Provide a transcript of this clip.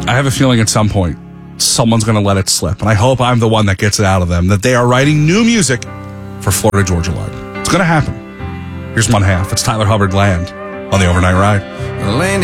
I have a feeling at some point someone's going to let it slip, and I hope I'm the one that gets it out of them, that they are writing new music for Florida Georgia Line. It's going to happen. Here's one half. It's Tyler Hubbard Land on the Overnight Ride. Land